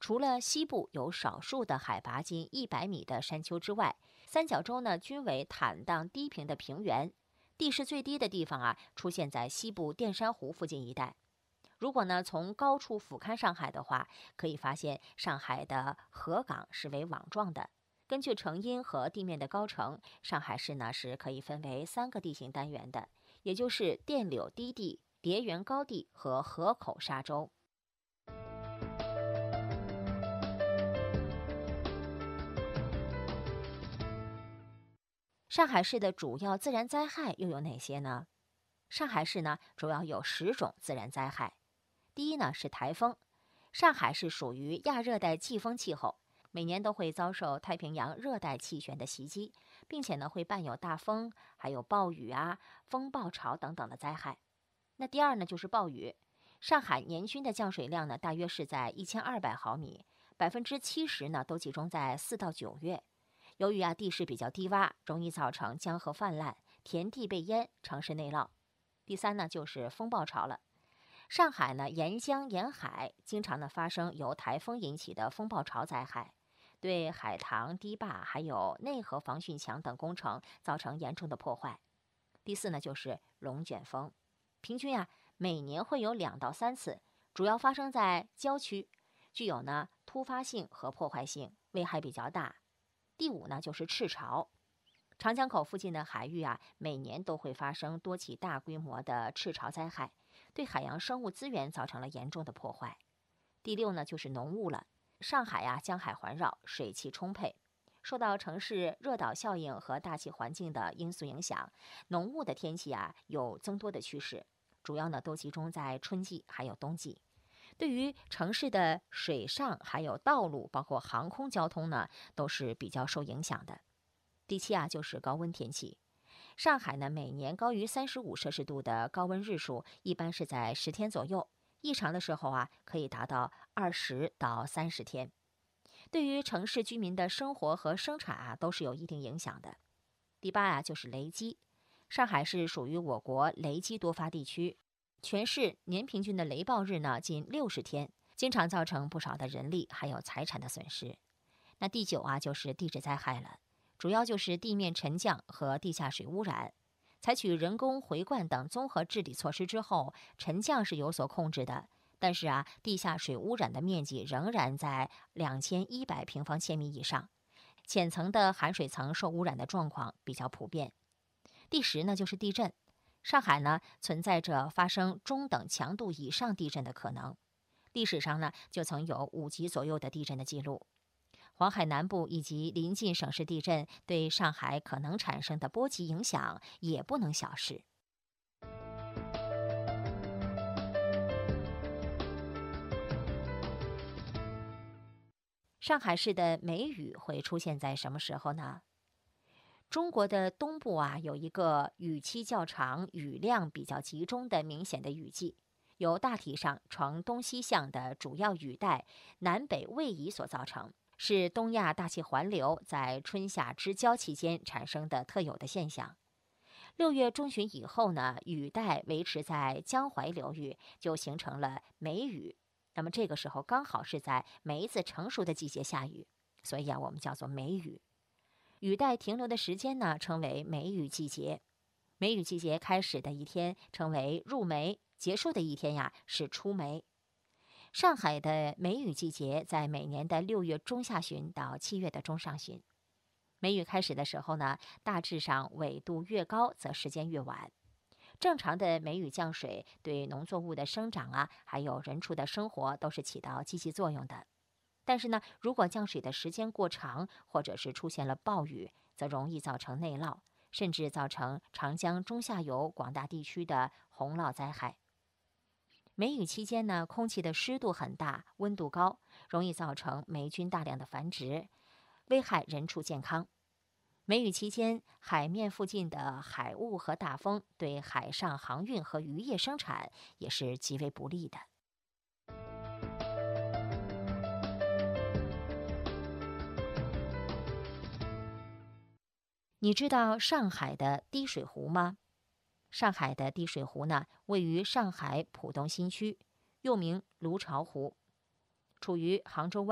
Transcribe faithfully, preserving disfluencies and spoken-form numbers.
除了西部有少数的海拔近一百米的山丘之外，三角洲呢均为坦荡低平的平原。地势最低的地方啊，出现在西部淀山湖附近一带。如果呢从高处俯瞰上海的话，可以发现上海的河港是为网状的。根据成因和地面的高程，上海市呢是可以分为三个地形单元的，也就是电柳低地、蝶园高地和河口沙洲。上海市的主要自然灾害又有哪些呢？上海市呢主要有十种自然灾害。第一呢是台风。上海市属于亚热带季风气候，每年都会遭受太平洋热带气旋的袭击，并且呢会伴有大风，还有暴雨啊、风暴潮等等的灾害。那第二呢就是暴雨。上海年均的降水量呢大约是在一千二百毫米，百分之七十呢都集中在四到九月。由于啊地势比较低洼，容易造成江河泛滥、田地被淹、城市内涝。第三呢就是风暴潮了。上海呢沿江沿海经常呢发生由台风引起的风暴潮灾害，对海塘、堤坝还有内河防汛墙等工程造成严重的破坏。第四呢就是龙卷风，平均啊每年会有两到三次，主要发生在郊区，具有呢突发性和破坏性，危害比较大。第五呢就是赤潮。长江口附近的海域啊，每年都会发生多起大规模的赤潮灾害，对海洋生物资源造成了严重的破坏。第六呢，就是浓雾了。上海啊，江海环绕，水汽充沛，受到城市热岛效应和大气环境的因素影响，浓雾的天气啊有增多的趋势，主要呢都集中在春季还有冬季。对于城市的水上还有道路，包括航空交通呢，都是比较受影响的。第七啊，就是高温天气。上海呢，每年高于三十五摄氏度的高温日数一般是在十天左右，异常的时候啊，可以达到二十到三十天。对于城市居民的生活和生产啊，都是有一定影响的。第八啊，就是雷击。上海市属于我国雷击多发地区，全市年平均的雷暴日呢近六十天，经常造成不少的人力还有财产的损失。那第九啊，就是地质灾害了。主要就是地面沉降和地下水污染。采取人工回灌等综合治理措施之后，沉降是有所控制的，但是啊，地下水污染的面积仍然在两千一百平方千米以上，浅层的含水层受污染的状况比较普遍。第十呢，就是地震。上海呢存在着发生中等强度以上地震的可能，历史上呢就曾有五级左右的地震的记录。黄海南部以及邻近省市地震对上海可能产生的波及影响也不能小视。上海市的梅雨会出现在什么时候呢？中国的东部啊，有一个雨期较长、雨量比较集中的明显的雨季，由大体上呈东西向的主要雨带南北位移所造成，是东亚大气环流在春夏之交期间产生的特有的现象。六月中旬以后呢，雨带维持在江淮流域，就形成了梅雨。那么这个时候刚好是在梅子成熟的季节下雨，所以啊，我们叫做梅雨。雨带停留的时间呢，称为梅雨季节。梅雨季节开始的一天称为入梅，结束的一天呀是出梅。上海的梅雨季节在每年的六月中下旬到七月的中上旬。梅雨开始的时候呢，大致上纬度越高，则时间越晚。正常的梅雨降水对农作物的生长啊，还有人畜的生活都是起到积极作用的。但是呢，如果降水的时间过长，或者是出现了暴雨，则容易造成内涝，甚至造成长江中下游广大地区的洪涝灾害。梅雨期间呢，空气的湿度很大，温度高，容易造成霉菌大量的繁殖，危害人畜健康。梅雨期间，海面附近的海雾和大风对海上航运和渔业生产也是极为不利的。你知道上海的滴水湖吗？上海的滴水湖呢，位于上海浦东新区，又名芦巢湖，处于杭州湾